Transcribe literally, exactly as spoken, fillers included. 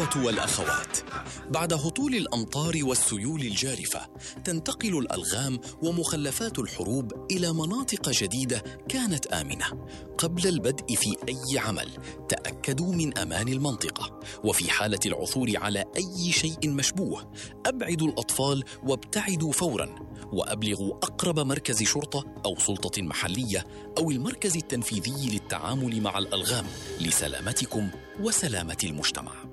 الإخوة والأخوات، بعد هطول الأمطار والسيول الجارفة تنتقل الألغام ومخلفات الحروب إلى مناطق جديدة كانت آمنة. قبل البدء في أي عمل تأكدوا من أمان المنطقة، وفي حالة العثور على أي شيء مشبوه أبعدوا الأطفال وابتعدوا فوراً، وأبلغوا أقرب مركز شرطة أو سلطة محلية أو المركز التنفيذي للتعامل مع الألغام لسلامتكم وسلامة المجتمع.